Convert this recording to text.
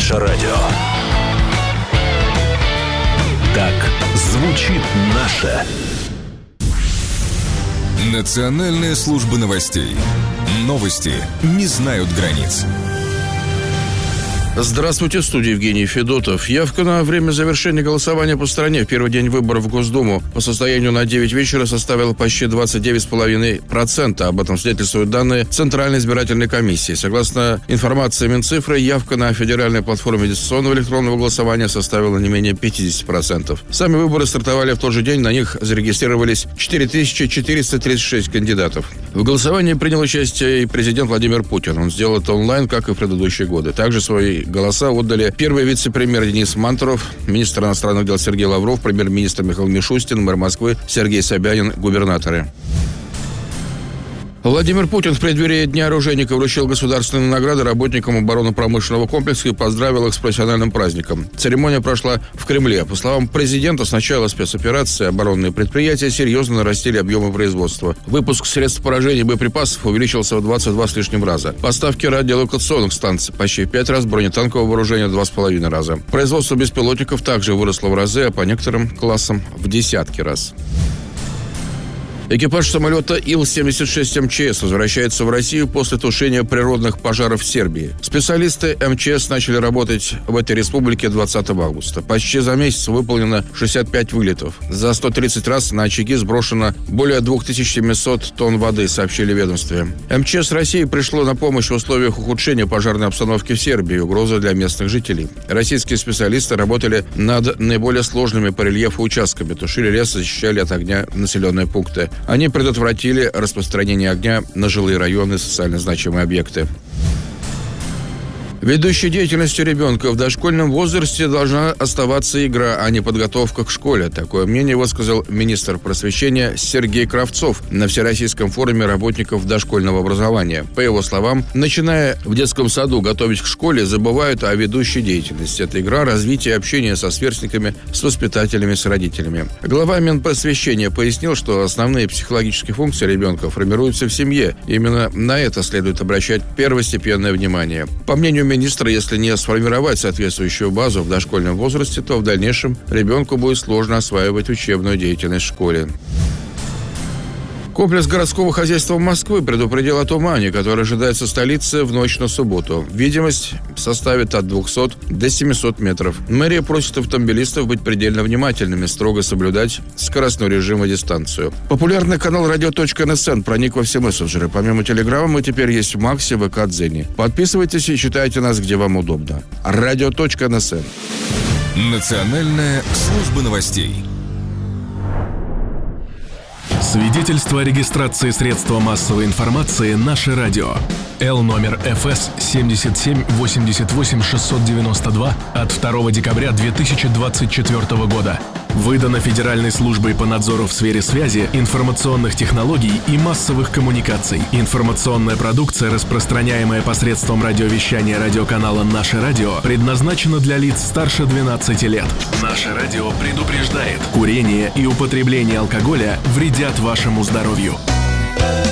Наше радио. Так звучит наше. Национальная служба новостей. Новости не знают границ. Здравствуйте, в студии Евгений Федотов. Явка на время завершения голосования по стране в первый день выборов в Госдуму по состоянию на 9 вечера составила почти 29,5%. Об этом свидетельствуют данные Центральной избирательной комиссии. Согласно информации Минцифры, явка на федеральной платформе дистанционного электронного голосования составила не менее 50%. Сами выборы стартовали в тот же день, на них зарегистрировались 4436 кандидатов. В голосовании принял участие и президент Владимир Путин. Он сделал это онлайн, как и в предыдущие годы. Также свои голоса отдали первый вице-премьер Денис Мантуров, министр иностранных дел Сергей Лавров, премьер-министр Михаил Мишустин, мэр Москвы Сергей Собянин, губернаторы. Владимир Путин в преддверии Дня оружейника вручил государственные награды работникам оборонно-промышленного комплекса и поздравил их с профессиональным праздником. Церемония прошла в Кремле. По словам президента, с начала спецоперации оборонные предприятия серьезно нарастили объемы производства. Выпуск средств поражения и боеприпасов увеличился в 22 с лишним раза. Поставки радиолокационных станций почти в 5 раз, бронетанкового вооружения в 2,5 раза. Производство беспилотников также выросло в разы, а по некоторым классам в десятки раз. Экипаж самолета Ил-76 МЧС возвращается в Россию после тушения природных пожаров в Сербии. Специалисты МЧС начали работать в этой республике 20 августа. Почти за месяц выполнено 65 вылетов. За 130 раз на очаги сброшено более 2700 тонн воды, сообщили в ведомстве. МЧС России пришло на помощь в условиях ухудшения пожарной обстановки в Сербии и угрозы для местных жителей. Российские специалисты работали над наиболее сложными по рельефу участками, тушили лес, защищали от огня населенные пункты. Они предотвратили распространение огня на жилые районы и социально значимые объекты. Ведущей деятельностью ребенка в дошкольном возрасте должна оставаться игра, а не подготовка к школе. Такое мнение высказал министр просвещения Сергей Кравцов на Всероссийском форуме работников дошкольного образования. По его словам, начиная в детском саду готовить к школе, забывают о ведущей деятельности. Это игра, развитие и общение со сверстниками, с воспитателями, с родителями. Глава Минпросвещения пояснил, что основные психологические функции ребенка формируются в семье. Именно на это следует обращать первостепенное внимание. По мнению министра, если не сформировать соответствующую базу в дошкольном возрасте, то в дальнейшем ребенку будет сложно осваивать учебную деятельность в школе. Комплекс городского хозяйства Москвы предупредил о тумане, который ожидается в столице в ночь на субботу. Видимость составит от 200 до 700 метров. Мэрия просит автомобилистов быть предельно внимательными, строго соблюдать скоростной режим и дистанцию. Популярный канал radio.nsn проник во все мессенджеры. Помимо Телеграма мы теперь есть в Максе, ВК, Дзене. Подписывайтесь и читайте нас, где вам удобно. Radio.nsn. Национальная служба новостей. Свидетельство о регистрации средства массовой информации «Наше радио». Л номер ФС 7788692 от 2 декабря 2024 года. Выдано Федеральной службой по надзору в сфере связи, информационных технологий и массовых коммуникаций. Информационная продукция, распространяемая посредством радиовещания радиоканала «Наше радио», предназначена для лиц старше 12 лет. «Наше радио» предупреждает: курение и употребление алкоголя вредят вашему здоровью.